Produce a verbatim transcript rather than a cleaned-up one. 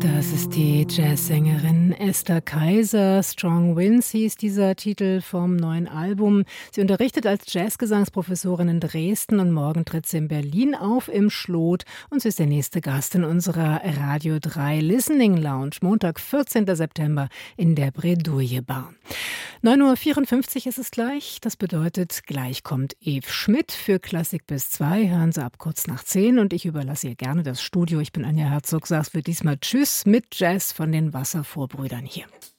Das ist die Jazzsängerin Esther Kaiser. Strong Winds hieß dieser Titel vom neuen Album. Sie unterrichtet als Jazzgesangsprofessorin in Dresden und morgen tritt sie in Berlin auf im Schlot und sie ist der nächste Gast in unserer Radio drei Listening Lounge, Montag, vierzehnten September in der Bredouille Bar. neun Uhr vierundfünfzig ist es gleich. Das bedeutet, gleich kommt Eve Schmidt für Klassik bis zwei. Hören Sie ab kurz nach zehn und ich überlasse ihr gerne das Studio. Ich bin Anja Herzog, sag's für diesmal Tschüss mit Jazz von den Wasservorbrüdern hier.